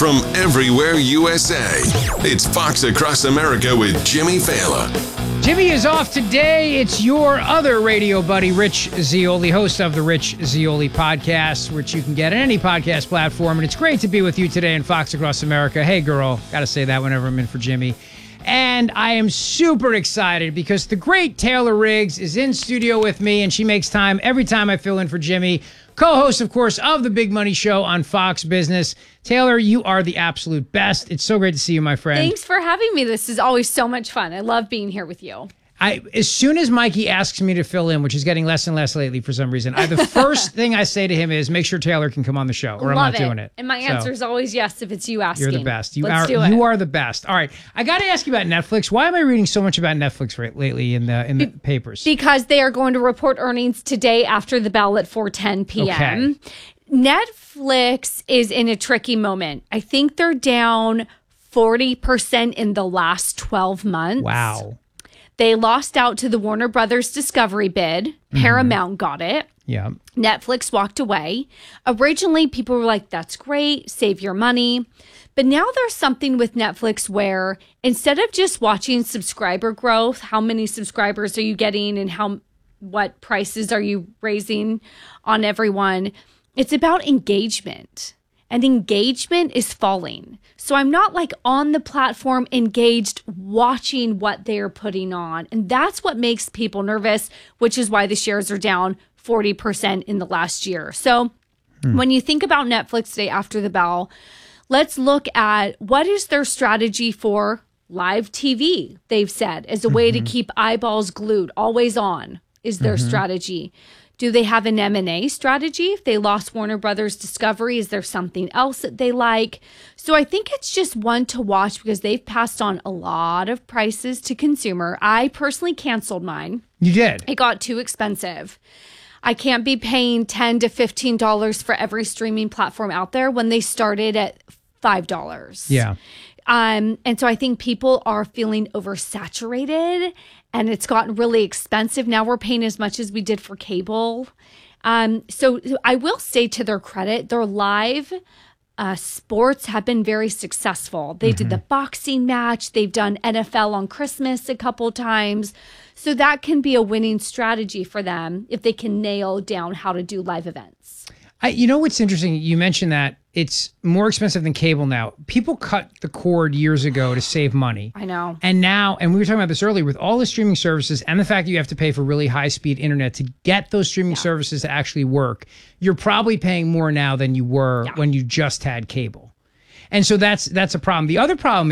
from everywhere USA. It's Fox Across America with Jimmy Fallon. Jimmy is off today. It's your other radio buddy, Rich Zeoli, host of the Rich Zeoli podcast, which you can get on any podcast platform. And it's great to be with you today in Fox Across America. Hey, girl. Got to say that whenever I'm in for Jimmy. And I am super excited because the great Taylor Riggs is in studio with me, and she makes time every time I fill in for Jimmy. Co-host, of course, of the Big Money Show on Fox Business. Taylor, you are the absolute best. It's so great to see you, my friend. Thanks for having me. This is always so much fun. I love being here with you. As soon as Mikey asks me to fill in, which is getting less and less lately for some reason, the first thing I say to him is, make sure Taylor can come on the show, or I'm not doing it. And my answer is always yes if it's you asking. You're the best. You are the best. All right. I got to ask you about Netflix. Why am I reading so much about Netflix lately in the papers? Because they are going to report earnings today after the bell at 4:10 p.m. Okay. Netflix is in a tricky moment. I think they're down 40% in the last 12 months. Wow. They lost out to the Warner Brothers Discovery bid. Paramount got it. Yeah. Netflix walked away. Originally, people were like, that's great, save your money. But now there's something with Netflix where instead of just watching subscriber growth, how many subscribers are you getting and what prices are you raising on everyone, it's about engagement. And engagement is falling. So I'm not like on the platform engaged watching what they're putting on. And that's what makes people nervous, which is why the shares are down 40% in the last year. So when you think about Netflix today after the bell, let's look at what is their strategy for live TV, they've said, as a way to keep eyeballs glued, always on is their strategy. Do they have an M&A strategy? If they lost Warner Brothers Discovery, is there something else that they like? So I think it's just one to watch because they've passed on a lot of prices to consumer. I personally canceled mine. You did? It got too expensive. I can't be paying $10 to $15 for every streaming platform out there when they started at $5. Yeah. And so I think people are feeling oversaturated and it's gotten really expensive. Now we're paying as much as we did for cable. So I will say to their credit, their live sports have been very successful. They did the boxing match. They've done NFL on Christmas a couple times. So that can be a winning strategy for them if they can nail down how to do live events. You know what's interesting? You mentioned that it's more expensive than cable now. People cut the cord years ago to save money. I know. And now, and we were talking about this earlier, with all the streaming services and the fact that you have to pay for really high-speed internet to get those streaming services to actually work, you're probably paying more now than you were when you just had cable. And so that's a problem. The other problem